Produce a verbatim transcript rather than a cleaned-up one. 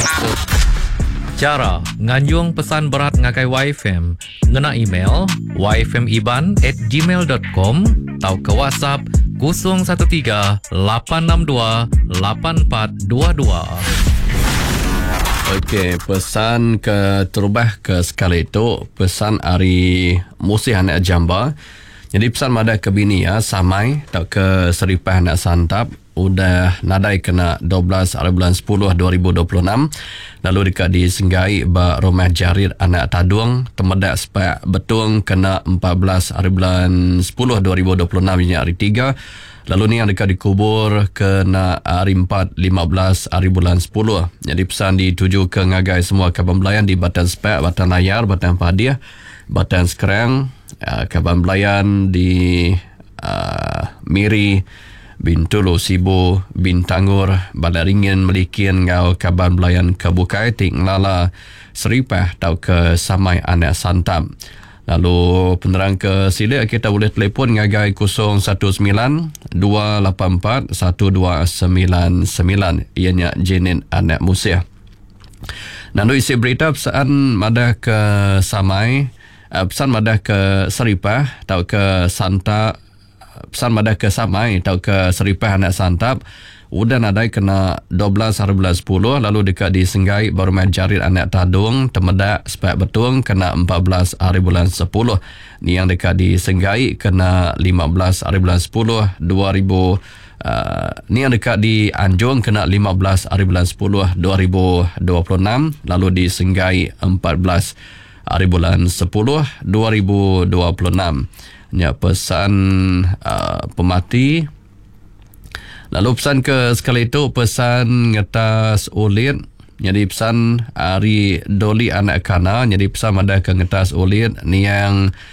Cara nganyung pesan berat ngakai Y F M ngena email y f m iban at gmail dot com atau ke WhatsApp kosong satu tiga lapan enam dua lapan empat dua dua. Okey, pesan ke terubah ke sekali itu pesan hari musim anak jamba. Jadi pesan mada ke bini ya samai tak ke seripah nak santap udah nadai kena dua belas hari bulan sepuluh dua ribu dua puluh enam. Lalu dekat disenggai ba rumah jarir anak taduang temedak sepak betung kena empat belas hari bulan sepuluh dua ribu dua puluh enam ini hari tiga. Lalu ni yang dekat dikubur kena hari empat lima belas hari bulan sepuluh. Jadi pesan dituju ke ngagai semua kaban belayan di Batan Sepak, Batan Layar, Batan Padiah, Batan Sekerang, uh, kaban belayan di uh, Miri, Bintulu, Sibu, Bintangur, Balaringin, Melikin, ngau kaban belayan Kebukai, Ting Lala, Seripah, tau ke Samai Anak Santam. Lalu penerang ke sila kita boleh telefon ngagai kosong satu sembilan dua lapan empat satu dua sembilan sembilan. Ianya Jenin Anak Musia. Nandu isi berita pesan madah ke Samai, pesan madah ke Seripah, tau ke Santa, pesan madah ke Samai, tau ke Seripah Anak Santap. Udah nadai kena dua belas hari bulan sepuluh. Lalu dekat disenggai baru main jarir anak tadung temedak sepak betung kena empat belas hari bulan sepuluh. Ni yang dekat disenggai kena lima belas hari bulan sepuluh dua ribu. Uh, ni yang dekat di Anjung kena lima belas hari bulan sepuluh dua ribu dua puluh enam. Lalu disenggai empat belas hari bulan sepuluh dua ribu dua puluh enam. Ni pesan uh, pemati. Lalu pesan ke sekali itu pesan ngetas ulit. Jadi pesan hari doli anak kana. Jadi pesan ada ke ngetas ulit ni yang